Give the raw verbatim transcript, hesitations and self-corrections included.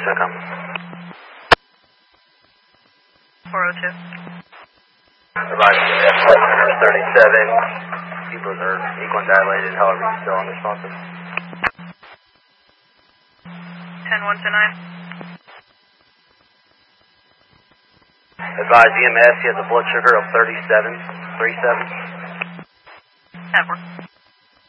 SOCOM. four oh two. Advise E M S flight number thirty-seven. Pupils are equal and dilated, however, you're still unresponsive. ten one two nine. Advise E M S, he has a blood sugar of thirty-seven, thirty-seven. That works.